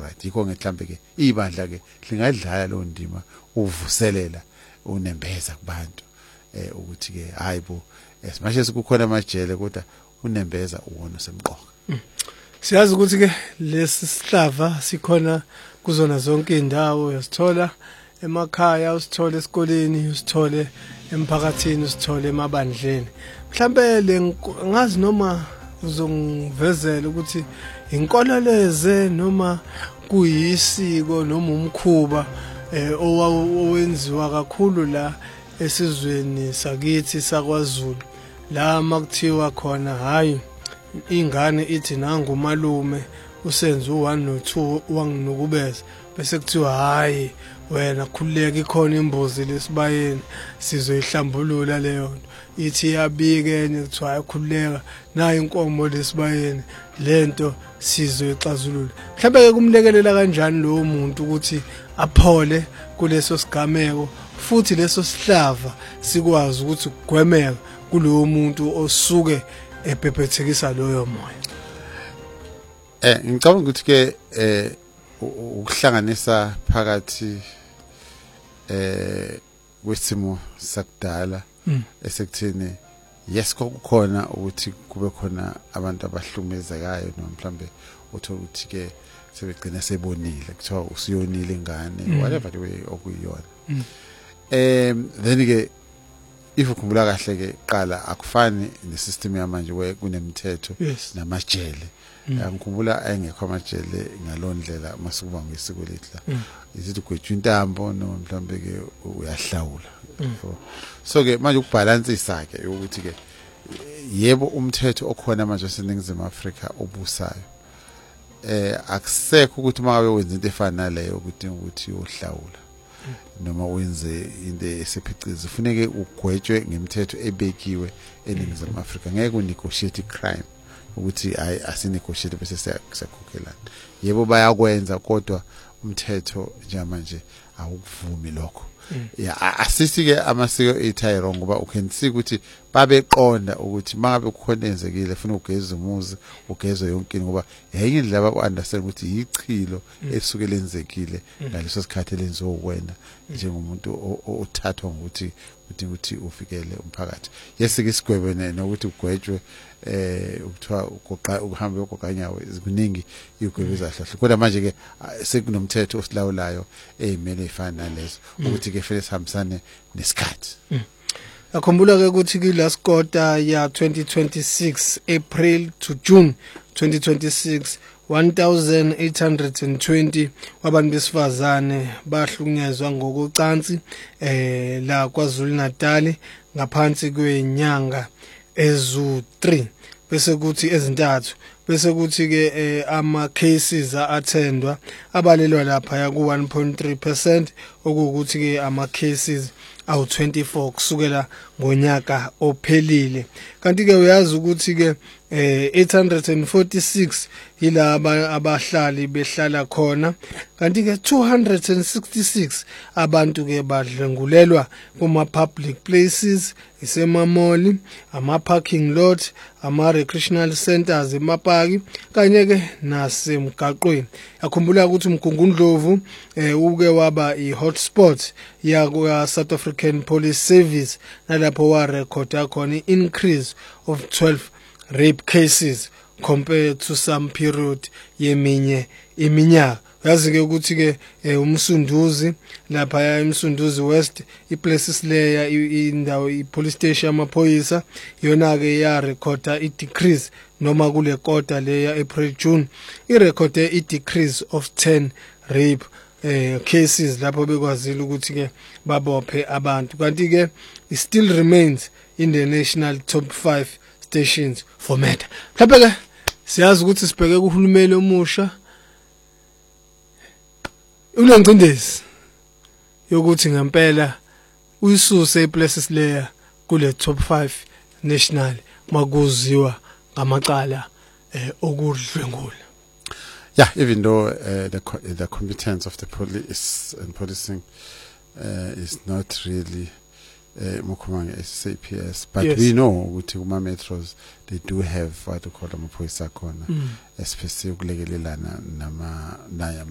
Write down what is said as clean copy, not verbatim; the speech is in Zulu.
right yikho ngemhlambe ke ibandla ke lingadlala lo ndima uvuselela unembeza kubantu ukuthi ke hayibo manje sikukhona amajele kodwa unembeza uwona semqoka. Siyazi ukuthi ke lesi sihlava sikhona kuzona zonke indawo uyasithola emakhaya usithole esikoleni usithole emphakathini usithole emabandleni mhlambe ngazi noma uzongivezela ukuthi inkololeze noma kuyisiko noma umkhuba owenziwa kakhulu la esizweni sakithi sakwaZulu la makuthiwa khona hayi ingane ithi nangu malume usenze u1 no2 wanginukubeza bese kuthiwa hayi wena khululeka ikhona imbuzi lesibayeni sizoyihlambulula leyo nto ithi yabika enye kuthiwa ayakhululeka nayo inkomo lesibayeni lento sizoyixazulula mhlawumbe ke kumlekelela kanjani lo muntu ukuthi aphole kuleso sigameko futhi leso sihlava sikwazi ukuthi kugwemeka kulowo muntu osuke ebhebhethekisa loyo moya. Ngicabanga ukuthi ke ukuhlanganisa phakathi kwesimo sakudala esekuthini yes kokukhona ukuthi kube khona abantu abahlumezekayo noma mhlambe uthola ukuthi ke sebegcina sebonile kuthiwa usiyonile ingane whatever the way okuyiyona then ke if ukhumbula kahle ke qala akufani nesystem yamanje kunemithetho namajele ngikhumbula engekho amajele ngalondlela masikuba ngesiko lethu la izithi ugwetshwa intambo noma mhlambe ke uyahlawula so ke manje ukubalansisa ke ukuthi ke yebo umthetho okhona manje eseningizimu Afrika obusayo akusekho ukuthi mangabe wenza into efana naleyo ukuthi uhlawula noma wenze into esephicizi kufuneke ugwetshwe ngemithetho ebekiwe eningizimu Afrika ngeke unegotiate crime ukuthi asinegotiate bese siyakhokhelana yebo bayakwenza kodwa umthetho njengamanje awukuvumi lokho asisi ke amasiko eThailand ngoba ukhenisi ukuthi babeqonda ukuthi mangabe kukhona enzekile ufuna ugeza umuzi ugeza yonke ngoba yenye indlela baunderstand ukuthi yichilo esuke lenzekile ngaleso sikhathi lenziwe wena njengomuntu othathwa ukuthi ukuthi ufikele umphakathi yesike isigwebene nokuthi ugwetshwe ukuthiwa uhambe ugoganyawo kuningi igwebe zahlahle kodwa manje ke sekunomthetho osilawulayo ezimele efana nalezo ukuthi ke fanele sihambisane nesikhathi. Akhumbula ke ukuthi ki last quarter ya 2026 April to June 2026 1820 wabantu besifazane bahlukunyezwa ngokucansi la KwaZulu Natal ngaphansi kwenyanga ezu3 bese kuthi ezintathu bese kuthi ke ama cases athendwa abalelwa lapha ya ku 1.3% okuthi ke ama cases awu24 kusukela ngonyaka ophelile kanti ke uyazi ukuthi ke 846 yilaba abahlali behlala khona kanti ke 266 abantu ke badlengulelwa kuma public places isemamoli ama parking lot ama recreational centers emapaki kanye ke nasemgaqweni yakhumbula ukuthi umgungundlovu uke waba i-hotspot ya South African Police Service nalapho wa record khona increase of 12 rape cases compared to some period yeminye iminyaka yazi ke ukuthi ke umsunduzi lapha ya eMsunduzi West iplaces leya indawo ipolice station amaphoyisa yona ke ya record i-decrease noma kule quarter leya April June i-record i-decrease of 10 rape cases lapho bekwazile ukuthi ke babophe abantu kanti ke it still remains in the national top 5 stations for murder. Mhlawumbe ke siyazi ukuthi sibheke kuhulumeni omusha unengcindezi yokuthi ngempela uyisuse iplaces layer kule top 5 national makuziwa ngamacala okudlwengula. Yeah, even though the competence of the police and policing is not really Mukumanga SAPS, but yes. We know ukuthi kuma metros they do have what we call amaphoyisa khona especially ukulekelelana nama